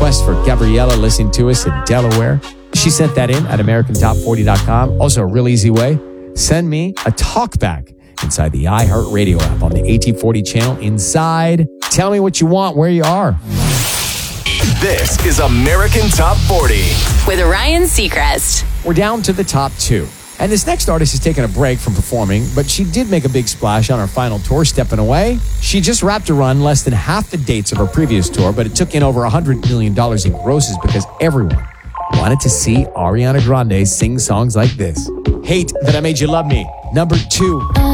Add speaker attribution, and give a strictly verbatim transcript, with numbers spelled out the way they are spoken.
Speaker 1: request for Gabriella listening to us in Delaware. She sent that in at American Top forty dot com. Also, a real easy way. Send me a talkback inside the iHeartRadio app on the A T forty channel inside. Tell me what you want, where you are.
Speaker 2: This is American Top forty
Speaker 3: with Ryan Seacrest.
Speaker 1: We're down to the top two. And this next artist is taking a break from performing, but she did make a big splash on her final tour, Stepping Away. She just wrapped a run less than half the dates of her previous tour, but it took in over one hundred million dollars in grosses because everyone wanted to see Ariana Grande sing songs like this. Hate That I Made You Love Me, number two.